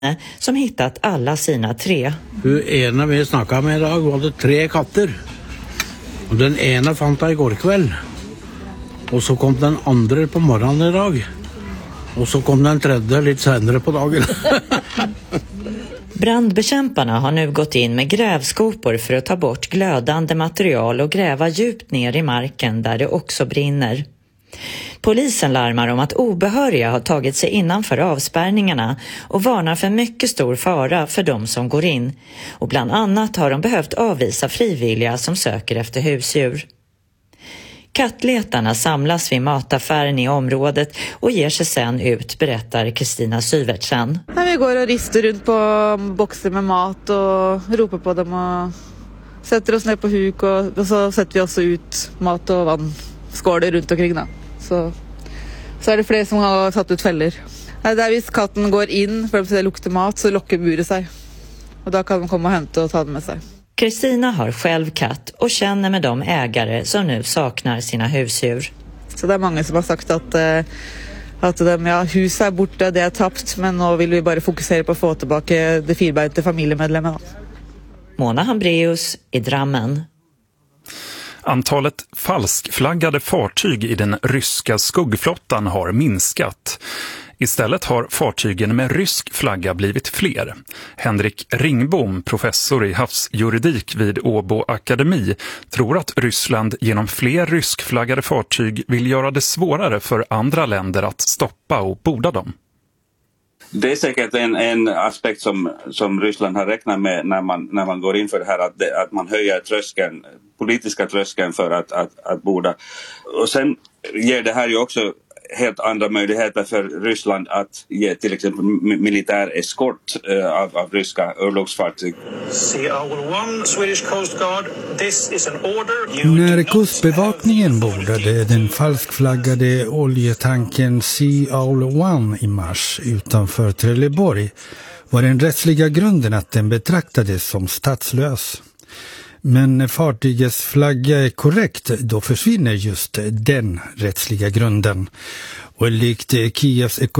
som hittat alla sina 3. Ena vi snackade med idag var det 3 katter. Och den ena fann jag igår kväll. Och så kom den andra på morgonen idag. Och så kom den tredje lite senare på dagen. Brandbekämparna har nu gått in med grävskopor för att ta bort glödande material och gräva djupt ner i marken där det också brinner. Polisen larmar om att obehöriga har tagit sig innanför avspärrningarna och varnar för mycket stor fara för de som går in. Och bland annat har de behövt avvisa frivilliga som söker efter husdjur. Kattletarna samlas vid mataffären i området och ger sig sen ut, berättar Kristina Syvertsen. Vi går och rister runt på boxar med mat och ropar på dem och sätter oss ner på huk och så sätter vi också ut mat och vannskålar runt omkring då. Så är det fler som har satt ut fällor. Där hvis katten går in för att det luktar mat så lockar buret sig. Och då kan de komma och hämta och ta den med sig. Kristina har själv katt och känner med de ägare som nu saknar sina husdjur. Så det är många som har sagt att huset är borta, det är tappt, men nu vill vi bara fokusera på att få tillbaka det fyrbente familjemedlemmarna. Mona Hambreus i Drammen. Antalet falskflaggade fartyg i den ryska skuggflottan har minskat. Istället har fartygen med rysk flagga blivit fler. Henrik Ringbom, professor i havsjuridik vid Åbo Akademi, tror att Ryssland genom fler ryskflaggade fartyg vill göra det svårare för andra länder att stoppa och borda dem. Det är säkert en aspekt som Ryssland har räknat med när man går in för det här, att man höjer politiska tröskeln för att borda. Och sen ger det här ju också helt andra möjligheter för Ryssland att ge till exempel militär eskort av ryska örlogsfartyg. När kustbevakningen bordade den falskflaggade oljetanken Sea Owl 1 i mars utanför Trelleborg var den rättsliga grunden att den betraktades som statslös. Men när fartygets flagga är korrekt, då försvinner just den rättsliga grunden. Och likt Kievs